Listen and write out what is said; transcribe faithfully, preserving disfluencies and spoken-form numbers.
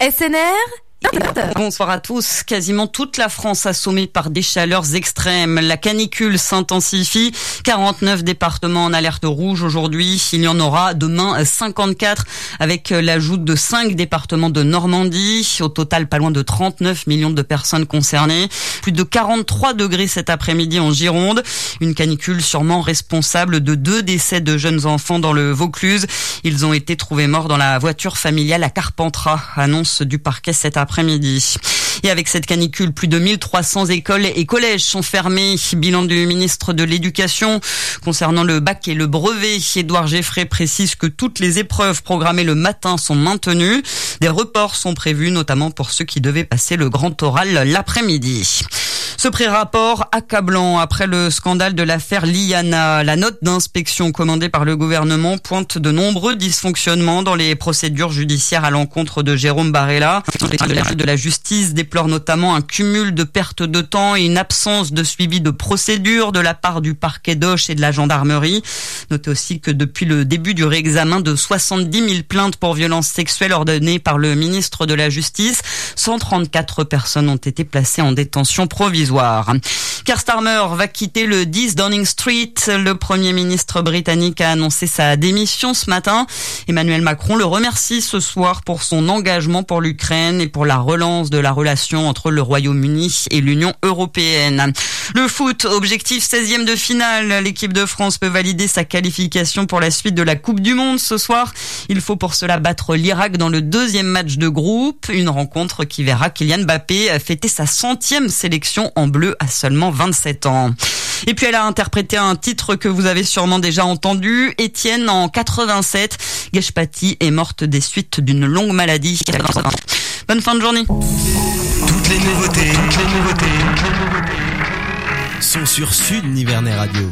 S N R Bonsoir à tous. Quasiment toute la France assommée par des chaleurs extrêmes. La canicule s'intensifie. quarante-neuf départements en alerte rouge aujourd'hui. Il y en aura demain cinquante-quatre avec l'ajout de cinq départements de Normandie. Au total, pas loin de trente-neuf millions de personnes concernées. Plus de quarante-trois degrés cet après-midi en Gironde. Une canicule sûrement responsable de deux décès de jeunes enfants dans le Vaucluse. Ils ont été trouvés morts dans la voiture familiale à Carpentras. Annonce du parquet cet après-midi. Après-midi. Et avec cette canicule, plus de mille trois cents écoles et collèges sont fermés. Bilan du ministre de l'Éducation. Concernant le bac et le brevet, Édouard Geffray précise que toutes les épreuves programmées le matin sont maintenues. Des reports sont prévus, notamment pour ceux qui devaient passer le grand oral l'après-midi. Ce pré-rapport accablant après le scandale de l'affaire Liana. La note d'inspection commandée par le gouvernement pointe de nombreux dysfonctionnements dans les procédures judiciaires à l'encontre de Jérôme Barella. Le de la justice déplore notamment un cumul de pertes de temps et une absence de suivi de procédure de la part du parquet d'Auch et de la gendarmerie. Notez aussi que depuis le début du réexamen de soixante-dix mille plaintes pour violences sexuelles ordonnées par le ministre de la Justice, cent trente-quatre personnes ont été placées en détention provisoire. Keir Starmer va quitter le dix Downing Street. Le Premier ministre britannique a annoncé sa démission ce matin. Emmanuel Macron le remercie ce soir pour son engagement pour l'Ukraine et pour la relance de la relation entre le Royaume-Uni et l'Union européenne. Le foot, objectif seizième de finale. L'équipe de France peut valider sa qualification pour la suite de la Coupe du Monde ce soir. Il faut pour cela battre l'Irak dans le deuxième match de groupe. Une rencontre qui verra Kylian Mbappé fêter sa centième sélection en bleu à seulement vingt-sept ans. Et puis elle a interprété un titre que vous avez sûrement déjà entendu. Étienne en quatre-vingt-sept. Geshpati est morte des suites d'une longue maladie. Bonne fin de journée. Toutes les nouveautés, toutes les nouveautés sont sur Sud Nivernais Radio.